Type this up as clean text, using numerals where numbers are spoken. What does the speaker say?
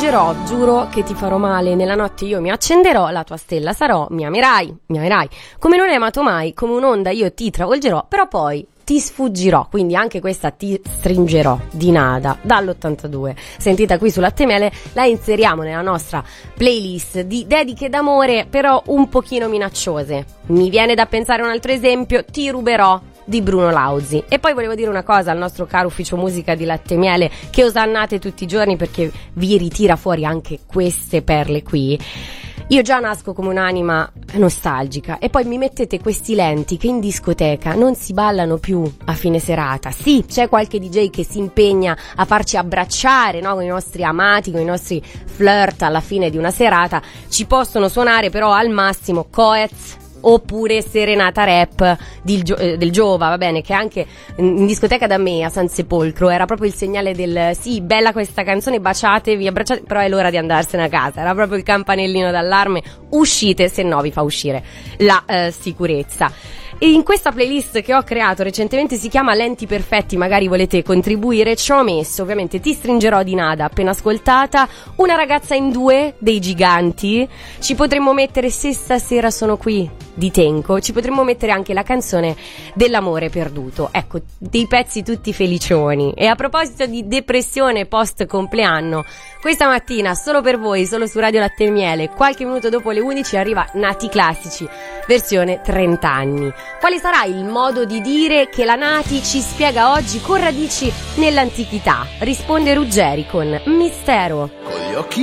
stringerò, giuro che ti farò male, nella notte io mi accenderò, la tua stella sarò, mi amerai, come non hai amato mai, come un'onda io ti travolgerò, però poi ti sfuggirò, quindi anche questa Ti stringerò di Nada dall'82, sentita qui su Latte e Miele, la inseriamo nella nostra playlist di dediche d'amore, però un pochino minacciose. Mi viene da pensare un altro esempio, Ti ruberò di Bruno Lauzi. E poi volevo dire una cosa al nostro caro ufficio musica di Latte e Miele, che osannate tutti i giorni perché vi ritira fuori anche queste perle qui. Io già nasco come un'anima nostalgica e poi mi mettete questi lenti che in discoteca non si ballano più a fine serata. Sì, c'è qualche DJ che si impegna a farci abbracciare, no, con i nostri amati, con i nostri flirt alla fine di una serata. Ci possono suonare però al massimo Coez oppure Serenata Rap del Giova, va bene, che anche in discoteca da me a San Sepolcro era proprio il segnale del sì, bella questa canzone, baciatevi, abbracciate, però è l'ora di andarsene a casa, era proprio il campanellino d'allarme, uscite, se no vi fa uscire la sicurezza. E in questa playlist che ho creato recentemente, si chiama Lenti Perfetti, magari volete contribuire, ci ho messo ovviamente Ti stringerò di Nada, appena ascoltata, Una ragazza in due dei Giganti, ci potremmo mettere Se stasera sono qui di Tenco, ci potremmo mettere anche la canzone dell'amore perduto, ecco, dei pezzi tutti felicioni. E a proposito di depressione post compleanno, questa mattina solo per voi, solo su Radio Latte e Miele, qualche minuto dopo le 11 arriva Nati Classici versione 30 anni. Quale sarà il modo di dire che la Nati ci spiega oggi con radici nell'antichità? Risponde Ruggeri con Mistero.